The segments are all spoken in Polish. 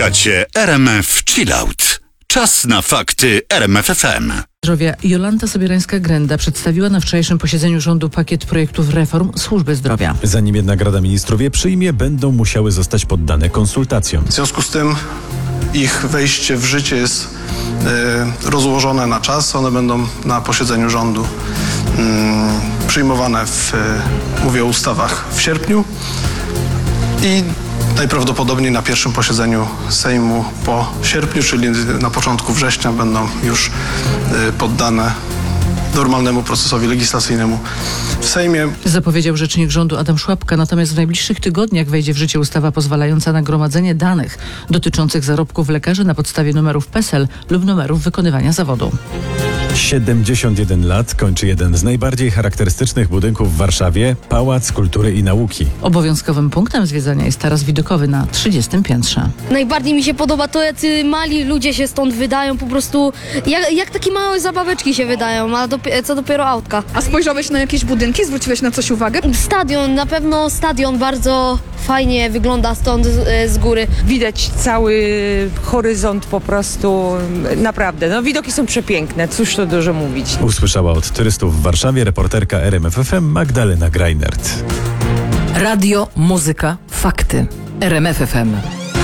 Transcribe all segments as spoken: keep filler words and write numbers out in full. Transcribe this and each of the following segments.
Słuchacie R M F Chillout. Czas na fakty R M F F M. Zdrowia Jolanta Sobierańska-Grenda przedstawiła na wczorajszym posiedzeniu rządu pakiet projektów reform służby zdrowia. Zanim jednak Rada Ministrów je przyjmie, będą musiały zostać poddane konsultacjom. W związku z tym ich wejście w życie jest y, rozłożone na czas. One będą na posiedzeniu rządu y, przyjmowane w, y, mówię o ustawach, w sierpniu i najprawdopodobniej na pierwszym posiedzeniu Sejmu po sierpniu, czyli na początku września będą już y, poddane normalnemu procesowi legislacyjnemu w Sejmie. Zapowiedział rzecznik rządu Adam Szłapka, natomiast w najbliższych tygodniach wejdzie w życie ustawa pozwalająca na gromadzenie danych dotyczących zarobków lekarzy na podstawie numerów P E S E L lub numerów wykonywania zawodu. siedemdziesiąt jeden lat kończy jeden z najbardziej charakterystycznych budynków w Warszawie – Pałac Kultury i Nauki. Obowiązkowym punktem zwiedzania jest taras widokowy na trzydziestym piętrze. Najbardziej mi się podoba to, jacy mali ludzie się stąd wydają, po prostu jak, jak takie małe zabaweczki się wydają, a dopi- co dopiero autka. A spojrzałeś na jakieś budynki? Zwróciłeś na coś uwagę? Stadion, na pewno stadion bardzo fajnie wygląda stąd z, z góry. Widać cały horyzont po prostu, naprawdę, no widoki są przepiękne, cóż to dużo mówić. Usłyszała od turystów w Warszawie reporterka R M F F M Magdalena Greinert. Radio, muzyka, fakty. R M F F M.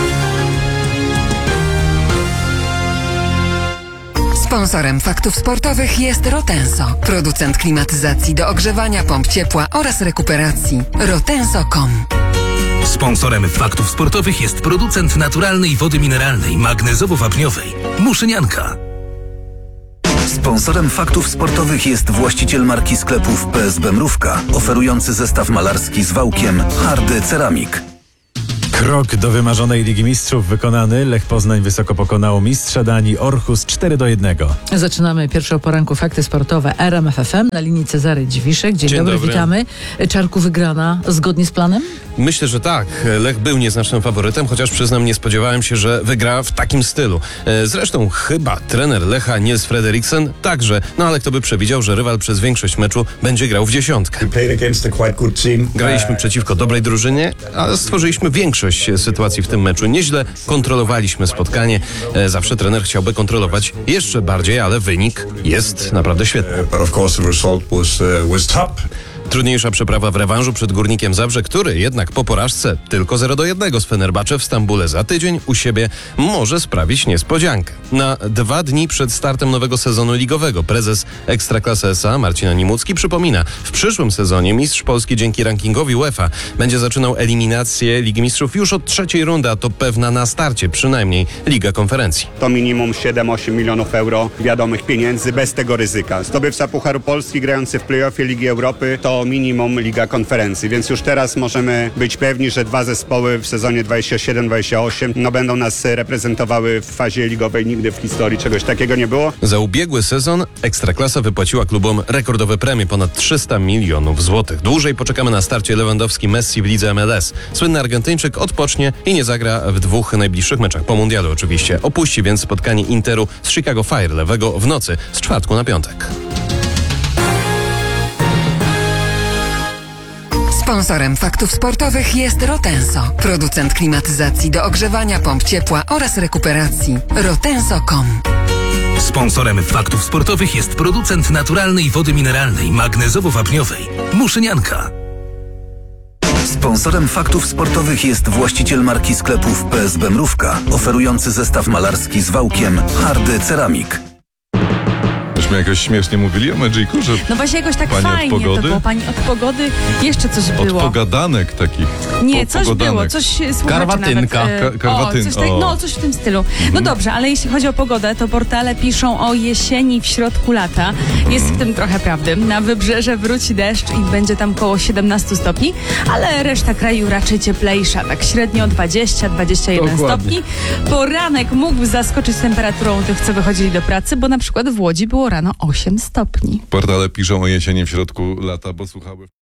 Sponsorem faktów sportowych jest Rotenso, producent klimatyzacji do ogrzewania, pomp ciepła oraz rekuperacji. rotenso kropka com. Sponsorem faktów sportowych jest producent naturalnej wody mineralnej magnezowo-wapniowej Muszynianka. Sponsorem faktów sportowych jest właściciel marki sklepów P S B Mrówka, oferujący zestaw malarski z wałkiem Hardy Ceramik. Krok do wymarzonej Ligi Mistrzów wykonany. Lech Poznań wysoko pokonało mistrza Danii Orhus cztery do jednego. Zaczynamy pierwsze o poranku fakty sportowe R M F F M. Na linii Cezary Dziwiszek. Dzień, Dzień dobry, dobry, witamy. Czarku, wygrana zgodnie z planem? Myślę, że tak. Lech był nieznacznym faworytem, chociaż przyznam, nie spodziewałem się, że wygra w takim stylu. Zresztą chyba trener Lecha Niels Frederiksen także, no ale kto by przewidział, że rywal przez większość meczu będzie grał w dziesiątkę. Graliśmy przeciwko dobrej drużynie, ale stworzyliśmy większość sytuacji w tym meczu. Nieźle kontrolowaliśmy spotkanie. Zawsze trener chciałby kontrolować jeszcze bardziej, ale wynik jest naprawdę świetny. Trudniejsza przeprawa w rewanżu przed Górnikiem Zabrze, który jednak po porażce tylko zero do jednego z Fenerbahce w Stambule za tydzień u siebie może sprawić niespodziankę. Na dwa dni przed startem nowego sezonu ligowego prezes Ekstraklasy S A Marcin Onimucki przypomina, w przyszłym sezonie mistrz Polski dzięki rankingowi UEFA będzie zaczynał eliminację Ligi Mistrzów już od trzeciej rundy, a to pewna na starcie przynajmniej Liga Konferencji. To minimum siedem osiem milionów euro wiadomych pieniędzy bez tego ryzyka. Zdobywca Pucharu Polski grający w play-offie Ligi Europy to minimum Liga Konferencji, więc już teraz możemy być pewni, że dwa zespoły w sezonie dwadzieścia siedem dwadzieścia osiem no będą nas reprezentowały w fazie ligowej. Nigdy w historii czegoś takiego nie było. Za ubiegły sezon Ekstraklasa wypłaciła klubom rekordowe premie, ponad trzysta milionów złotych. Dłużej poczekamy na starcie Lewandowski-Messi w lidze M L S. Słynny Argentyńczyk odpocznie i nie zagra w dwóch najbliższych meczach po mundialu oczywiście. Opuści więc spotkanie Interu z Chicago Fire lewego w nocy z czwartku na piątek. Sponsorem faktów sportowych jest Rotenso, producent klimatyzacji do ogrzewania, pomp ciepła oraz rekuperacji. rotenso kropka com. Sponsorem faktów sportowych jest producent naturalnej wody mineralnej magnezowo-wapniowej Muszynianka. Sponsorem faktów sportowych jest właściciel marki sklepów P S B Mrówka, oferujący zestaw malarski z wałkiem Hardy Ceramik. Myśmy jakoś śmiesznie mówili o Magicu, że no właśnie jakoś tak pani fajnie od pogody? to było. Pani od pogody jeszcze coś było. Od pogadanek takich. Nie, po, coś pogadanek. było, coś słuchacze Karwatynka. nawet. Ka- karwatyn- o, coś tak, o. no, coś w tym stylu. Mhm. No dobrze, ale jeśli chodzi o pogodę, to portale piszą o jesieni w środku lata. Jest w tym trochę prawdy. Na wybrzeże wróci deszcz i będzie tam koło siedemnaście stopni, ale reszta kraju raczej cieplejsza, tak średnio dwadzieścia dwadzieścia jeden stopni. Poranek mógł zaskoczyć temperaturą tych, co wychodzili do pracy, bo na przykład w Łodzi było rano osiem stopni. Portale piszą o jesieni w środku lata, bo słuchały